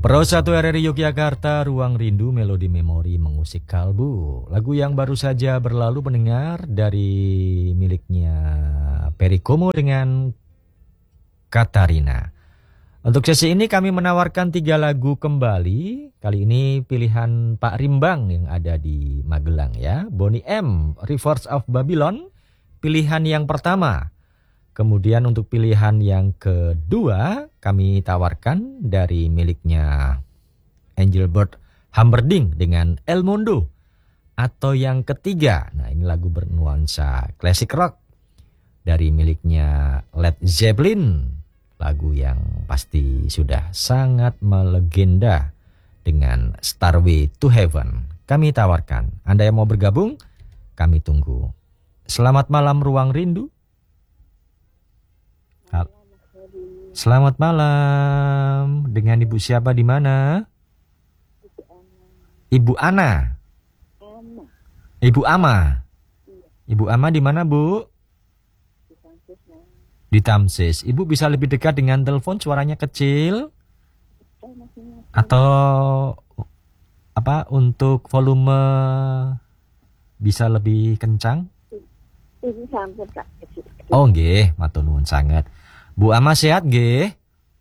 Pro 1 RRI Yogyakarta, Ruang Rindu, Melodi Memori mengusik kalbu. Lagu yang baru saja berlalu mendengar dari miliknya Perry Como dengan Katarina. Untuk sesi ini kami menawarkan 3 lagu kembali. Kali ini pilihan Pak Rimbang yang ada di Magelang ya. Boney M, Rivers of Babylon, pilihan yang pertama. Kemudian untuk pilihan yang kedua kami tawarkan dari miliknya Engelbert Humperdinck dengan El Mundo. Atau yang ketiga, nah ini lagu bernuansa classic rock dari miliknya Led Zeppelin. Lagu yang pasti sudah sangat melegenda dengan Starway to Heaven. Kami tawarkan, Anda yang mau bergabung, kami tunggu. Selamat malam Ruang Rindu. Selamat malam. Dengan Ibu siapa di mana? Ibu Ana. Ibu Ama. Ibu Ama di mana, Bu? Di Tamsis. Ibu bisa lebih dekat dengan telepon, suaranya kecil? Atau apa untuk volume bisa lebih kencang? Oh nggih, matur nuwun sanget. Bu Ama sehat nggih?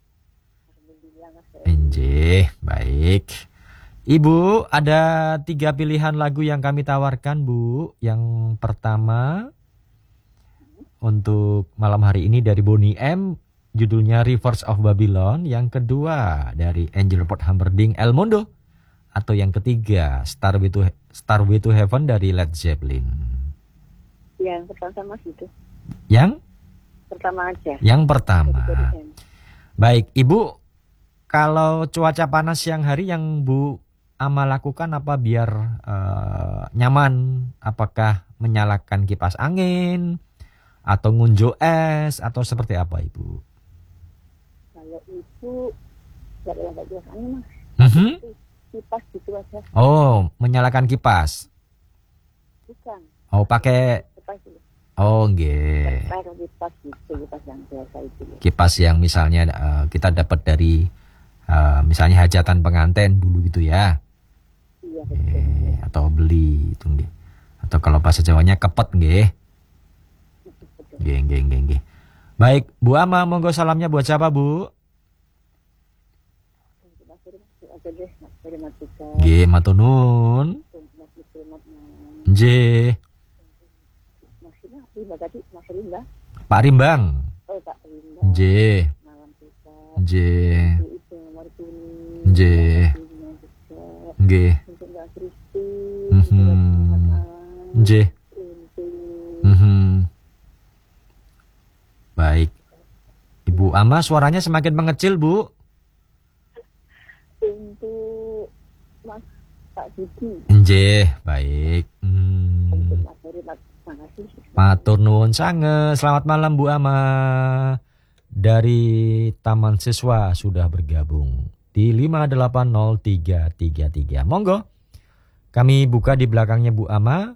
Nggih, baik. Ibu, ada 3 pilihan lagu yang kami tawarkan, Bu. Yang pertama untuk malam hari ini dari Boney M, judulnya Rivers of Babylon. Yang kedua dari Engelbert Humperdinck, El Mundo. Atau yang ketiga Starway to Heaven dari Led Zeppelin. Yang pertama itu. Yang pertama aja. Yang pertama. Baik, Ibu, kalau cuaca panas siang hari yang Bu Ama lakukan apa biar nyaman? Apakah menyalakan kipas angin atau ngunjuk es atau seperti apa, Ibu? Kalau Ibu nggak ada kipas angin, Mas. Kipas gitu aja. Oh, menyalakan kipas? Bukan. Oh, pakai kipas itu. Oh, nggih. Kipas gitu, kipas yang biasa itu. Kipas yang misalnya kita dapat dari misalnya hajatan pengantin dulu gitu ya. Iya, betul. Atau beli itu nggih. Atau kalau bahasa Jawanya kepet nggih. Nggih. Baik, Bu Ama, monggo salamnya buat siapa, Bu? Nggih, matur nuwun. Nggih. Pak Rimbang. Oh, Pak Rimbang. Nggih. Nggih. Nggih. Nggih. Nggih. Baik. Ibu Ama, suaranya semakin mengecil, Bu. Untuk Mas Pak Didi. Nggih, baik. Matur nuwun sanget. Selamat malam Bu Ama. Dari Taman Siswa sudah bergabung di 580333. Monggo. Kami buka di belakangnya Bu Ama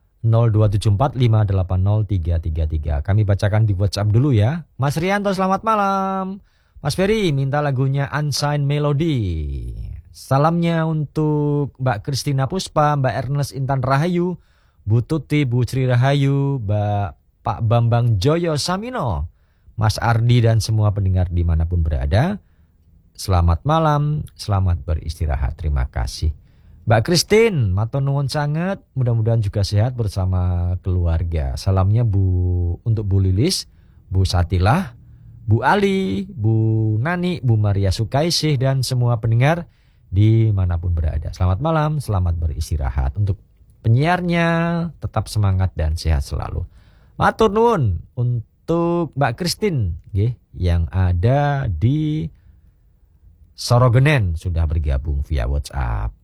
02745803333. Kami bacakan di WhatsApp dulu ya. Mas Rianto, selamat malam. Mas Ferry minta lagunya Unsigned Melody. Salamnya untuk Mbak Kristina Puspa, Mbak Ernest Intan Rahayu, Bu Tuti, Bu Sri Rahayu, Pak Bambang Joyo Samino, Mas Ardi dan semua pendengar dimanapun berada. Selamat malam, selamat beristirahat. Terima kasih. Mbak Christine, matur nuwun sangat. Mudah-mudahan juga sehat bersama keluarga. Salamnya untuk Bu Lilis, Bu Satilah, Bu Ali, Bu Nani, Bu Maria Sukaisih dan semua pendengar dimanapun berada. Selamat malam, selamat beristirahat. Untuk penyiarnya tetap semangat dan sehat selalu. Matur nuwun untuk Mbak Christine yang ada di Sorogenen sudah bergabung via WhatsApp.